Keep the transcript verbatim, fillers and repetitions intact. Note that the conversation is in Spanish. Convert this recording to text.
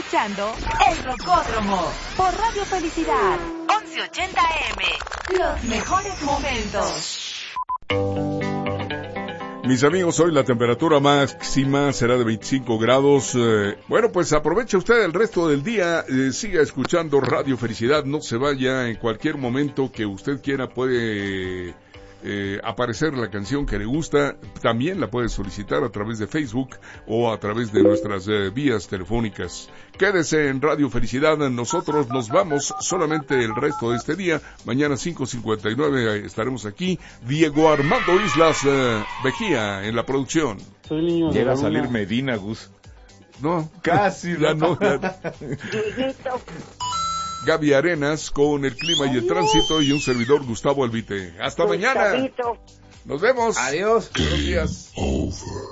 escuchando El Rocódromo por Radio Felicidad, once ochenta A M. Los mejores momentos. Mis amigos, hoy la temperatura máxima será de veinticinco grados. Eh, bueno, pues aproveche usted el resto del día. Eh, siga escuchando Radio Felicidad. No se vaya. En cualquier momento que usted quiera puede eh, aparecer la canción que le gusta. También la puede solicitar a través de Facebook o a través de nuestras eh, vías telefónicas. Quédese en Radio Felicidad. Nosotros nos vamos solamente el resto de este día. Mañana cinco cincuenta y nueve estaremos aquí. Diego Armando Islas eh, Vejía en la producción. Soy niño Llega de a salir una... Medina, Gus. No, Casi, ya ¿no? no. Ya. Gaby Arenas con el clima y el tránsito y un servidor Gustavo Albite. Hasta mañana. Nos vemos. Adiós. Buenos días.